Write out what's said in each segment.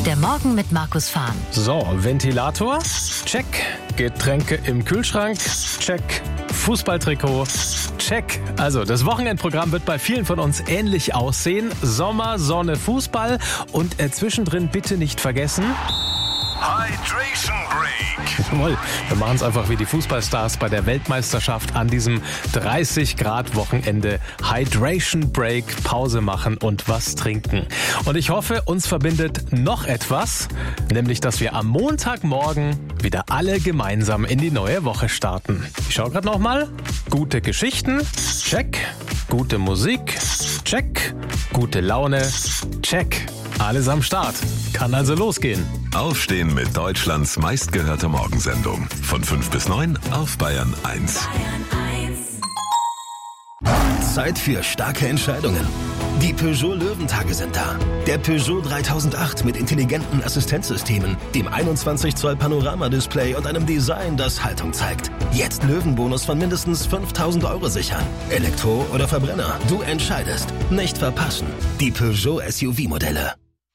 Der Morgen mit Markus Fahn. So, Ventilator, check. Getränke im Kühlschrank, check. Fußballtrikot, check. Also, das Wochenendprogramm wird bei vielen von uns ähnlich aussehen. Sommer, Sonne, Fußball und zwischendrin bitte nicht vergessen... Hydration Break. Jawohl, wir machen es einfach wie die Fußballstars bei der Weltmeisterschaft an diesem 30-Grad-Wochenende. Hydration Break, Pause machen und was trinken. Und ich hoffe, uns verbindet noch etwas, nämlich, dass wir am Montagmorgen wieder alle gemeinsam in die neue Woche starten. Ich schaue gerade nochmal. Gute Geschichten, check. Gute Musik, check. Gute Laune, check. Alles am Start. Kann also losgehen. Aufstehen mit Deutschlands meistgehörter Morgensendung. Von 5 bis 9 auf Bayern 1. Zeit für starke Entscheidungen. Die Peugeot Löwentage sind da. Der Peugeot 3008 mit intelligenten Assistenzsystemen, dem 21 Zoll Panoramadisplay und einem Design, das Haltung zeigt. Jetzt Löwenbonus von mindestens 5.000 Euro sichern. Elektro oder Verbrenner, du entscheidest. Nicht verpassen. Die Peugeot SUV-Modelle.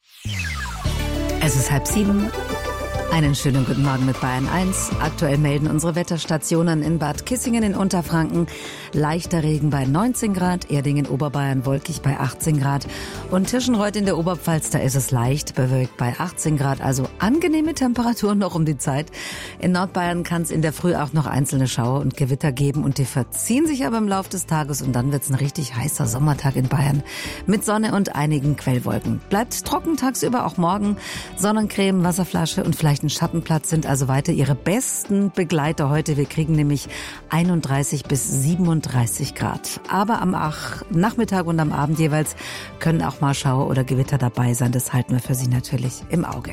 Es ist 6:30. Einen schönen guten Morgen mit Bayern 1. Aktuell melden unsere Wetterstationen in Bad Kissingen in Unterfranken leichter Regen bei 19 Grad, Erding in Oberbayern wolkig bei 18 Grad und Tirschenreuth in der Oberpfalz, da ist es leicht bewölkt bei 18 Grad, also angenehme Temperaturen noch um die Zeit. In Nordbayern kann es in der Früh auch noch einzelne Schauer und Gewitter geben und die verziehen sich aber im Laufe des Tages und dann wird es ein richtig heißer Sommertag in Bayern mit Sonne und einigen Quellwolken. Bleibt trocken tagsüber, auch morgen. Sonnencreme, Wasserflasche und vielleicht ein Schattenplatz sind also weiter ihre besten Begleiter heute. Wir kriegen nämlich 31 bis 37 Grad. Aber am Nachmittag und am Abend jeweils können auch mal Schauer oder Gewitter dabei sein. Das halten wir für Sie natürlich im Auge.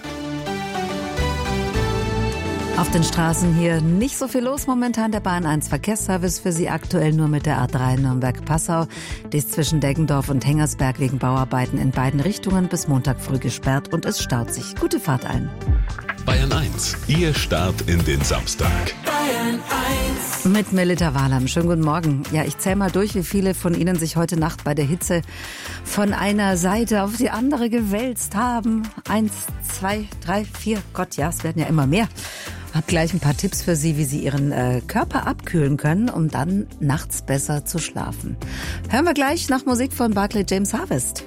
Auf den Straßen hier nicht so viel los momentan. Der Bahn 1 Verkehrsservice für Sie aktuell nur mit der A3 Nürnberg-Passau. Die ist zwischen Deggendorf und Hengersberg wegen Bauarbeiten in beiden Richtungen bis Montag früh gesperrt und es staut sich. Gute Fahrt allen. Bayern 1, Ihr Start in den Samstag. Bayern 1. Mit Melita Wahlam. Schönen guten Morgen. Ja, ich zähle mal durch, wie viele von Ihnen sich heute Nacht bei der Hitze von einer Seite auf die andere gewälzt haben. 1, 2, 3, 4. Gott, ja, es werden ja immer mehr. Hab gleich ein paar Tipps für Sie, wie Sie Ihren Körper abkühlen können, um dann nachts besser zu schlafen. Hören wir gleich nach Musik von Barclay James Harvest.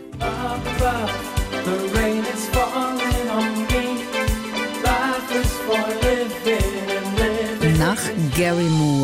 Nach Gary Moore.